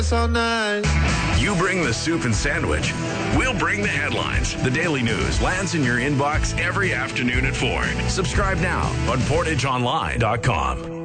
all night. You bring the soup and sandwich. We'll bring the headlines. The Daily News lands in your inbox every afternoon at 4. Subscribe now on PortageOnline.com.